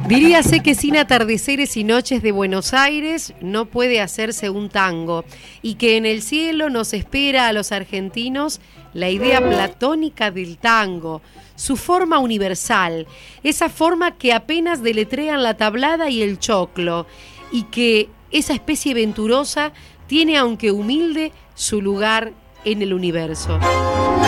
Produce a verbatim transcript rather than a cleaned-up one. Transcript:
Diríase que sin atardeceres y noches de Buenos Aires no puede hacerse un tango, y que en el cielo nos espera a los argentinos la idea platónica del tango, su forma universal, esa forma que apenas deletrean la tablada y el choclo, y que esa especie venturosa tiene, aunque humilde, su lugar en el universo.